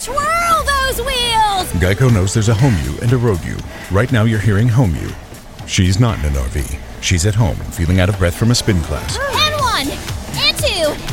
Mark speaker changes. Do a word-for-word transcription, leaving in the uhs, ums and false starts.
Speaker 1: Twirl those wheels!
Speaker 2: Geico knows there's a home you and a road you. Right now you're hearing home you. She's not in an R V. She's at home, feeling out of breath from a spin class.